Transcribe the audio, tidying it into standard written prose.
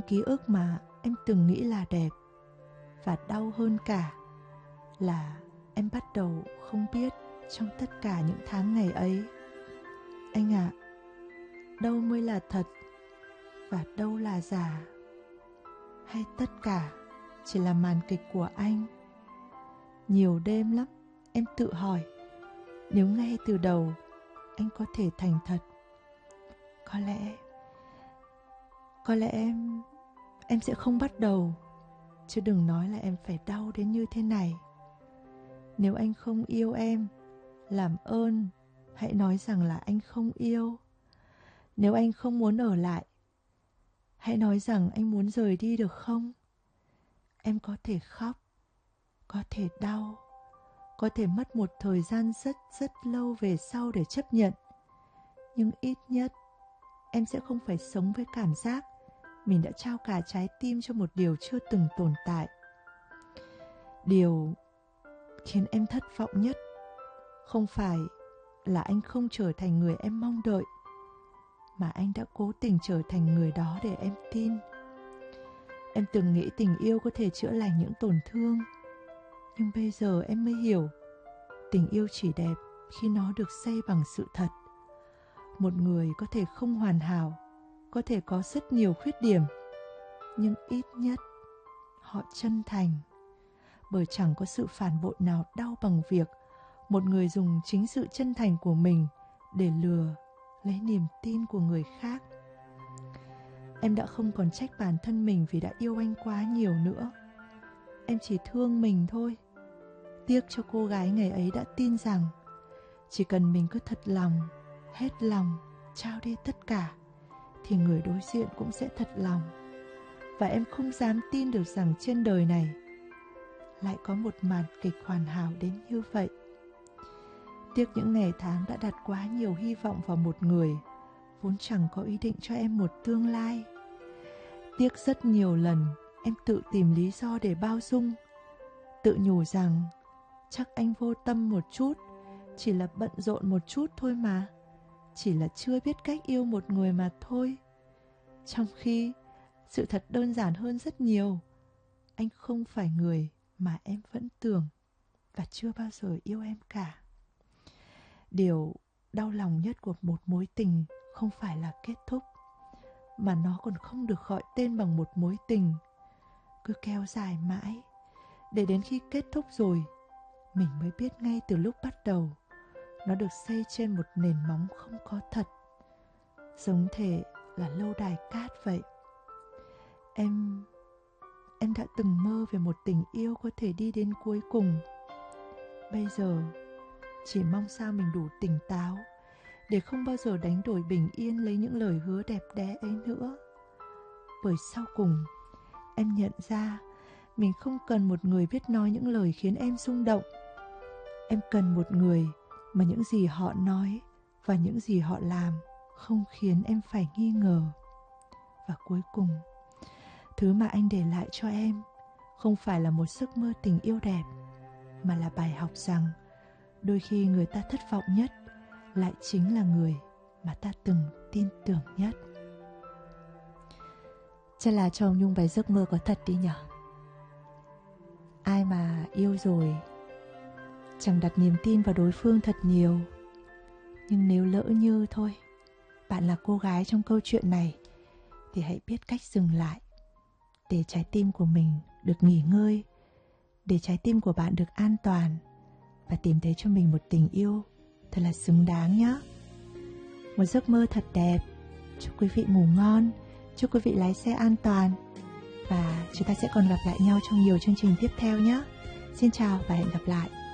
ký ức mà em từng nghĩ là đẹp. Và đau hơn cả là em bắt đầu không biết trong tất cả những tháng ngày ấy, anh ạ, đâu mới là thật và đâu là giả. Hay tất cả chỉ là màn kịch của anh. Nhiều đêm lắm em tự hỏi, nếu ngay từ đầu anh có thể thành thật, có lẽ em sẽ không bắt đầu. Chứ đừng nói là em phải đau đến như thế này. Nếu anh không yêu em, làm ơn hãy nói rằng là anh không yêu. Nếu anh không muốn ở lại, hãy nói rằng anh muốn rời đi được không? Em có thể khóc, có thể đau, có thể mất một thời gian rất lâu về sau để chấp nhận. Nhưng ít nhất em sẽ không phải sống với cảm giác mình đã trao cả trái tim cho một điều chưa từng tồn tại. Điều khiến em thất vọng nhất không phải là anh không trở thành người em mong đợi, mà anh đã cố tình trở thành người đó để em tin. Em từng nghĩ tình yêu có thể chữa lành những tổn thương, nhưng bây giờ em mới hiểu, tình yêu chỉ đẹp khi nó được xây bằng sự thật. Một người có thể không hoàn hảo, có thể có rất nhiều khuyết điểm, nhưng ít nhất họ chân thành. Bởi chẳng có sự phản bội nào đau bằng việc một người dùng chính sự chân thành của mình để lừa lấy niềm tin của người khác. Em đã không còn trách bản thân mình vì đã yêu anh quá nhiều nữa. Em chỉ thương mình thôi. Tiếc cho cô gái ngày ấy đã tin rằng chỉ cần mình cứ thật lòng, hết lòng, trao đi tất cả, thì người đối diện cũng sẽ thật lòng. Và em không dám tin được rằng trên đời này lại có một màn kịch hoàn hảo đến như vậy. Tiếc những ngày tháng đã đặt quá nhiều hy vọng vào một người vốn chẳng có ý định cho em một tương lai. Tiếc rất nhiều lần em tự tìm lý do để bao dung, tự nhủ rằng chắc anh vô tâm một chút, chỉ là bận rộn một chút thôi mà, chỉ là chưa biết cách yêu một người mà thôi. Trong khi sự thật đơn giản hơn rất nhiều. Anh không phải người mà em vẫn tưởng và chưa bao giờ yêu em cả. Điều đau lòng nhất của một mối tình không phải là kết thúc, mà nó còn không được gọi tên bằng một mối tình. Cứ kéo dài mãi, để đến khi kết thúc rồi, mình mới biết ngay từ lúc bắt đầu nó được xây trên một nền móng không có thật, giống thể là lâu đài cát vậy. Em đã từng mơ về một tình yêu có thể đi đến cuối cùng. Bây giờ chỉ mong sao mình đủ tỉnh táo để không bao giờ đánh đổi bình yên lấy những lời hứa đẹp đẽ ấy nữa. Bởi sau cùng em nhận ra mình không cần một người biết nói những lời khiến em rung động. Em cần một người mà những gì họ nói và những gì họ làm không khiến em phải nghi ngờ. Và cuối cùng, thứ mà anh để lại cho em không phải là một giấc mơ tình yêu đẹp, mà là bài học rằng đôi khi người ta thất vọng nhất lại chính là người mà ta từng tin tưởng nhất. Chắc là cho ông Nhung bài giấc mơ có thật đi nhở. Ai mà yêu rồi chẳng đặt niềm tin vào đối phương thật nhiều. Nhưng nếu lỡ như thôi, bạn là cô gái trong câu chuyện này, thì hãy biết cách dừng lại, để trái tim của mình được nghỉ ngơi, để trái tim của bạn được an toàn, và tìm thấy cho mình một tình yêu thật là xứng đáng nhé. Một giấc mơ thật đẹp. Chúc quý vị ngủ ngon, chúc quý vị lái xe an toàn, và chúng ta sẽ còn gặp lại nhau trong nhiều chương trình tiếp theo nhé. Xin chào và hẹn gặp lại.